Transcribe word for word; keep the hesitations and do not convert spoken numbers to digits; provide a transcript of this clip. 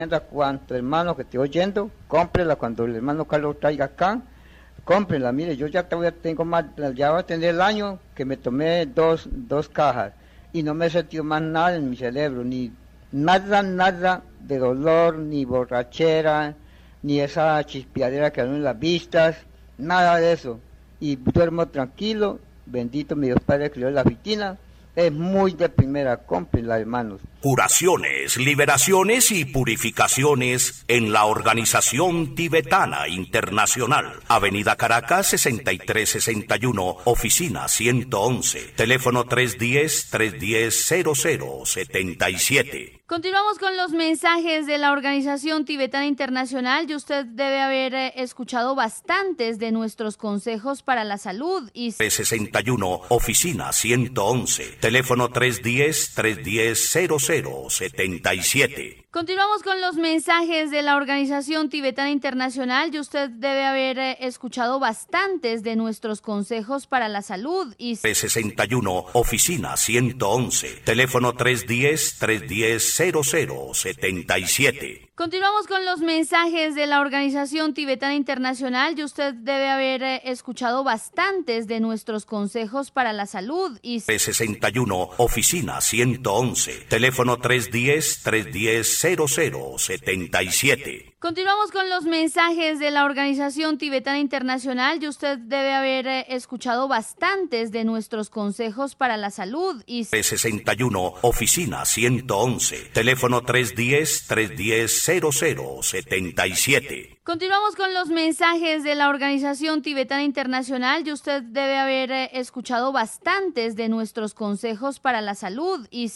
Cuanto hermano que esté oyendo, cómprela cuando el hermano Carlos traiga acá, cómprenla. Mire, yo ya todavía tengo más, ya va a tener el año que me tomé dos, dos cajas y no me he sentido más nada en mi cerebro, ni nada, nada de dolor, ni borrachera, ni esa chispeadera que dan en las vistas, nada de eso. Y duermo tranquilo, bendito mi Dios Padre que le dio la vitina. Es muy de primera, cómprenla, hermanos. Curaciones, liberaciones y purificaciones en la Organización Tibetana Internacional. Avenida Caracas, sesenta y tres sesenta y uno, oficina ciento once. Teléfono tres uno cero, tres uno cero, cero cero siete siete. Continuamos con los mensajes de la Organización Tibetana Internacional y usted debe haber eh, escuchado bastantes de nuestros consejos para la salud y... sesenta y uno, oficina ciento once, teléfono tres uno cero, tres uno cero, cero cero siete siete. Continuamos con los mensajes de la Organización Tibetana Internacional y usted debe haber eh, escuchado bastantes de nuestros consejos para la salud y... sesenta y uno, oficina ciento once, teléfono tres uno cero, tres uno cero, cero cero siete siete. Continuamos con los mensajes de la Organización Tibetana Internacional y usted debe haber eh, escuchado bastantes de nuestros consejos para la salud y... sesenta y uno, oficina ciento once, teléfono tres uno cero, tres uno cero, cero cero siete siete. Continuamos con los mensajes de la Organización Tibetana Internacional y usted debe haber eh, escuchado bastantes de nuestros consejos para la salud y... sesenta y uno, oficina ciento once, teléfono tres uno cero, tres uno cero, cero cero siete siete. Continuamos con los mensajes de la Organización Tibetana Internacional y usted debe haber eh, escuchado bastantes de nuestros consejos para la salud y...